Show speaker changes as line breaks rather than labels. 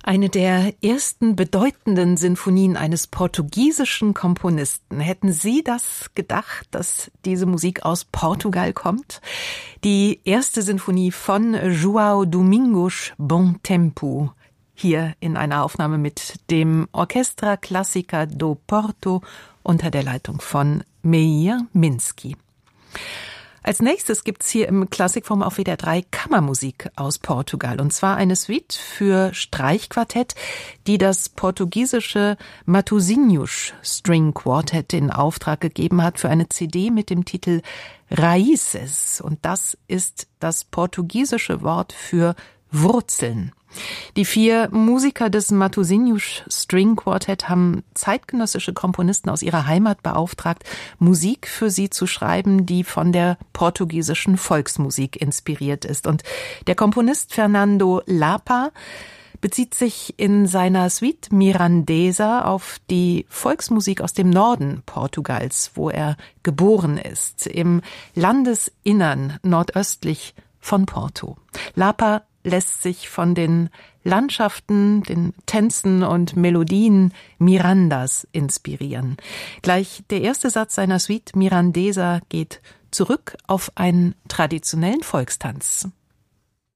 Eine der ersten bedeutenden Sinfonien eines portugiesischen Komponisten. Hätten Sie das gedacht, dass diese Musik aus Portugal kommt? Die erste Sinfonie von João Domingos Bom Tempo. Hier in einer Aufnahme mit dem Orchestra Clássica do Porto unter der Leitung von Meir Minsky. Als nächstes gibt's hier im Klassikforum auch wieder 3 Kammermusik aus Portugal. Und zwar eine Suite für Streichquartett, die das portugiesische Matosinhos String Quartet in Auftrag gegeben hat für eine CD mit dem Titel Raízes. Und das ist das portugiesische Wort für Wurzeln. Die 4 Musiker des Matosinhos String Quartet haben zeitgenössische Komponisten aus ihrer Heimat beauftragt, Musik für sie zu schreiben, die von der portugiesischen Volksmusik inspiriert ist. Und der Komponist Fernando Lapa bezieht sich in seiner Suite Mirandesa auf die Volksmusik aus dem Norden Portugals, wo er geboren ist, im Landesinnern nordöstlich von Porto. Lapa lässt sich von den Landschaften, den Tänzen und Melodien Mirandas inspirieren. Gleich der erste Satz seiner Suite Mirandesa geht zurück auf einen traditionellen Volkstanz.